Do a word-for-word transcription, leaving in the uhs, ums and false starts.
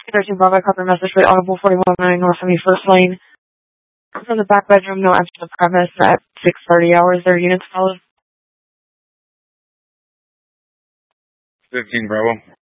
thirteen Bravo, copy message for Audible forty-one nine North seventy-first Lane. From the back bedroom, no entry to the premise at six thirty hours. Their units followed. fifteen Bravo.